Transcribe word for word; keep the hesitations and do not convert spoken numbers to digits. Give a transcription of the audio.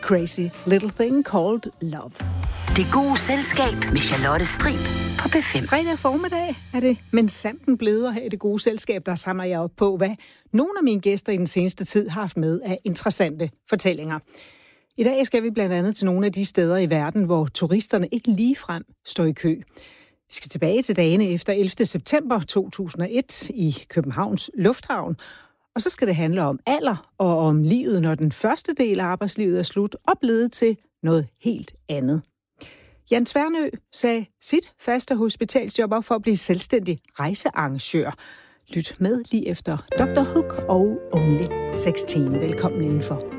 Crazy Little Thing Called Love. Det gode selskab med Charlotte Strib på P fem. Fredag formiddag er det minsandten blevet her i det gode selskab, der samler jeg op på, hvad nogle af mine gæster i den seneste tid har haft med af interessante fortællinger. I dag skal vi blandt andet til nogle af de steder i verden, hvor turisterne ikke ligefrem står i kø. Vi skal tilbage til dagene efter ellevte september to tusind og et i Københavns Lufthavn. Og så skal det handle om alder og om livet, når den første del af arbejdslivet er slut og blevet til noget helt andet. Jan Tværnø sagde sit faste hospitalsjob op for at blive selvstændig rejsearrangør. Lyt med lige efter doktor Hook og Only seksten. Velkommen indenfor.